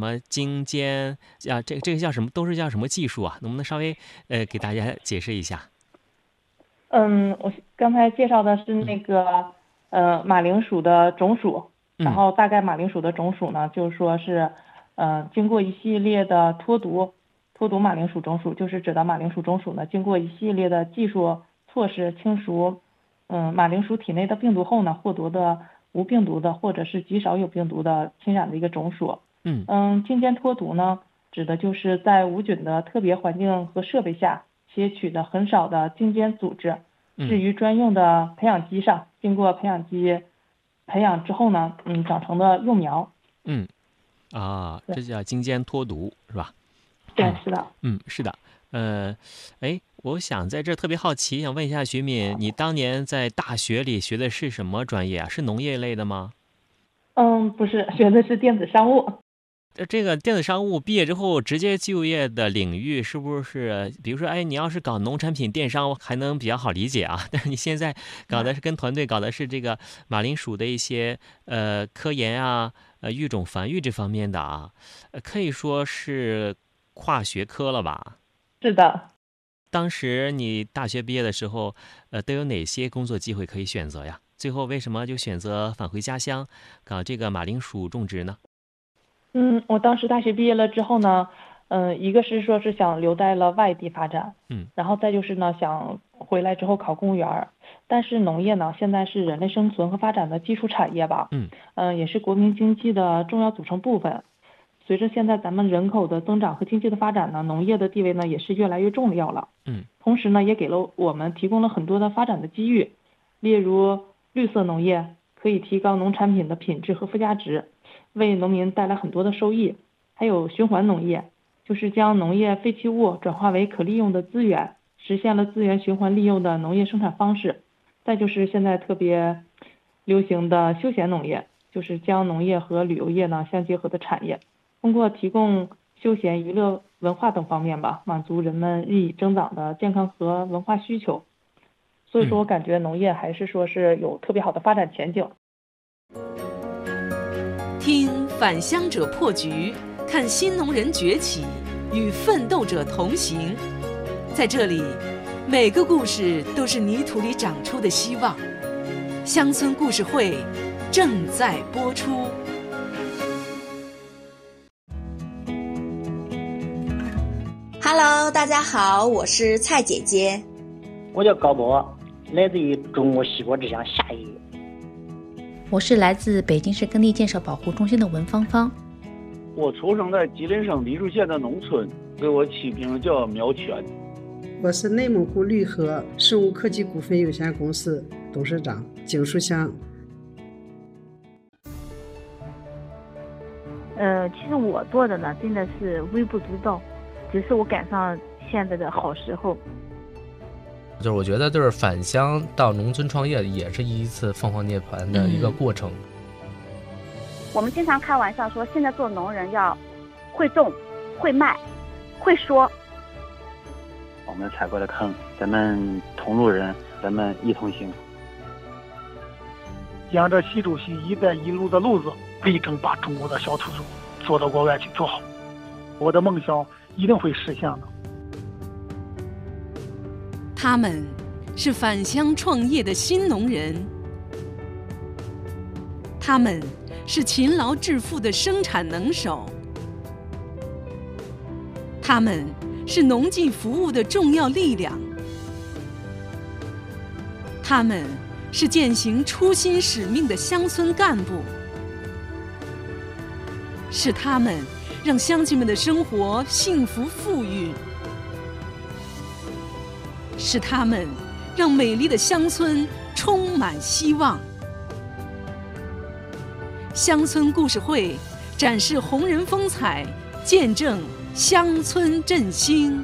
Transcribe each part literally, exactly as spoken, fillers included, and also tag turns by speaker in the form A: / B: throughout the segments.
A: 么精尖啊，这这个叫什么？都是叫什么技术啊？能不能稍微呃给大家解释一下？
B: 嗯，我刚才介绍的是
A: 嗯
B: 那个呃马铃薯的种属，然
A: 嗯
B: 后大概马铃薯的种属呢，就是说是呃经过一系列的脱毒，脱毒马铃薯种属就是指的马铃薯种属呢，经过一系列的技术措施清除，嗯马铃薯体内的病毒后呢，获得的无病毒的或者是极少有病毒的侵染的一个种属。
A: 嗯
B: 嗯，精尖脱毒呢，指的就是在无菌的特别环境和设备下截取的很少的精尖组织。置
A: 嗯
B: 于专用的培养基上，经过培养基培养之后呢，嗯，长成的幼苗。
A: 嗯啊，
B: 对，
A: 这叫精尖脱毒是吧？
B: 对，
A: 嗯
B: 是的。
A: 嗯，是的。呃，哎，我想在这儿特别好奇，想问一下徐敏，你当年在大学里学的是什么专业啊？是农业类的吗？
B: 嗯，不是，学的是电子商务。
A: 呃，这个电子商务毕业之后直接就业的领域是不是，比如说，哎，你要是搞农产品电商，还能比较好理解啊。但是你现在搞的是跟团队搞的是这个马铃薯的一些呃科研啊、呃育种繁育这方面的啊，呃可以说是跨学科了吧？
B: 是的。
A: 当时你大学毕业的时候，呃，都有哪些工作机会可以选择呀？最后为什么就选择返回家乡搞这个马铃薯种植呢？
B: 嗯，我当时大学毕业了之后呢，嗯，一个是说是想留在了外地发展，
A: 嗯
B: 然后再就是呢想回来之后考公务员儿。但是农业呢，现在是人类生存和发展的基础产业吧，
A: 嗯
B: 嗯，也是国民经济的重要组成部分。随着现在咱们人口的增长和经济的发展呢，农业的地位呢也是越来越重要了。
A: 嗯
B: 同时呢，也给了我们提供了很多的发展的机遇，例如绿色农业可以提高农产品的品质和附加值，为农民带来很多的收益。还有循环农业，就是将农业废弃物转化为可利用的资源，实现了资源循环利用的农业生产方式。再就是现在特别流行的休闲农业，就是将农业和旅游业呢相结合的产业，通过提供休闲、娱乐、文化等方面吧，满足人们日益增长的健康和文化需求。所以说
A: 嗯。
B: 我感觉农业还是说是有特别好的发展前景。
C: 听返乡者破局，看新农人崛起，与奋斗者同行。在这里，每个故事都是泥土里长出的希望。乡村故事会正在播出。
D: Hello， 大家好，我是蔡姐姐。
E: 我叫高博，来自于中国西瓜之乡夏邑。
F: 我是来自北京市耕地建设保护中心的文芳芳。
G: 我出生在吉林省梨树县的农村，给我起名叫苗全。
H: 我是内蒙古绿禾生物科技股份有限公司董事长景书香。
I: 呃，其实我做的呢，真的是微不足道，只是我赶上现在的好时候。
J: 就是我觉得，就是返乡到农村创业，也是一次凤凰涅槃的一个过程。嗯、
K: 我们经常开玩笑说，现在做农人要会种、会卖、会说。
L: 我们踩过的坑，咱们同路人，咱们一同行。
M: 沿着习主席“一带一路”的路子，力争把中国的小土豆做到国外去做好。我的梦想一定会实现的。
C: 他们是返乡创业的新农人，他们是勤劳致富的生产能手，他们是农技服务的重要力量，他们是践行初心使命的乡村干部，是他们让乡亲们的生活幸福富裕，是他们让美丽的乡村充满希望。乡村故事会展示红人风采，见证乡村振兴。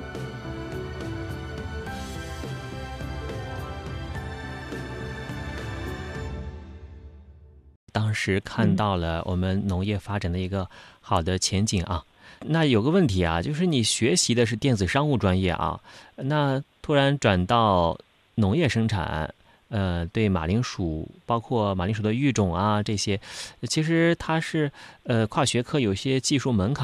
A: 当时看到了我们农业发展的一个好的前景啊。那有个问题啊，就是你学习的是电子商务专业啊，那突然转到农业生产，呃，对马铃薯，包括马铃薯的育种啊这些，其实它是呃跨学科有些技术门槛。